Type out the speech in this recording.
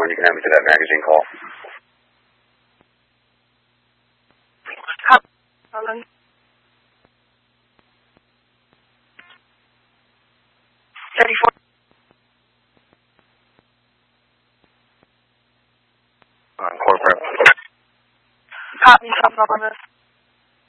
1, you can have me to that magazine call. Hold on. 34. Corporate. Copy, some of this.